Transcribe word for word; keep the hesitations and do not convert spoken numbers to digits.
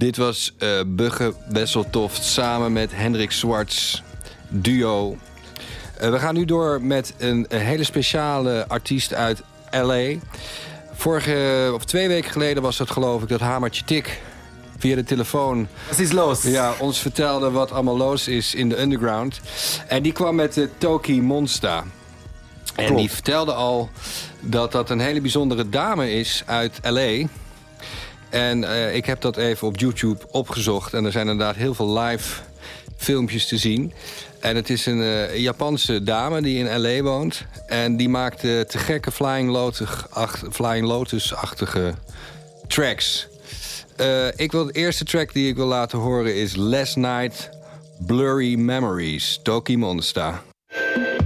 Dit was uh, Bugge Wesseltoft samen met Hendrik Swartz, duo. Uh, we gaan nu door met een, een hele speciale artiest uit L A. Vorige, of twee weken geleden was het geloof ik dat Hamertje Tik via de telefoon... Wat is los? Ja, ons vertelde wat allemaal los is in de underground. En die kwam met de Toki Monsta. En Klopt. die vertelde al dat dat een hele bijzondere dame is uit L A. En uh, ik heb dat even op YouTube opgezocht. En er zijn inderdaad heel veel live filmpjes te zien. En het is een uh, Japanse dame die in L A woont. En die maakt uh, te gekke Flying Lotus-achtige Flying Lotus-achtige tracks. Uh, ik wil, de eerste track die ik wil laten horen is Last Night Blurry Memories, Toki Monsta.